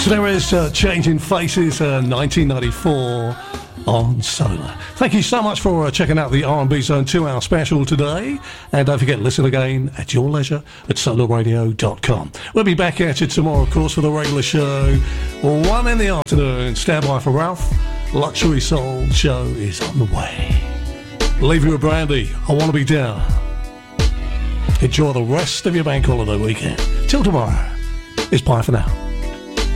So there is Changing Faces, 1994 on Solar. Thank you so much for checking out the R&B Zone 2-hour special today. And don't forget, listen again at your leisure at solarradio.com. We'll be back at you tomorrow, of course, for the regular show. 1 in the afternoon. Stand by for Ralph. Luxury Soul show is on the way. Leave you with Brandy. I Want to Be Down. Enjoy the rest of your bank holiday weekend. Till tomorrow. It's bye for now.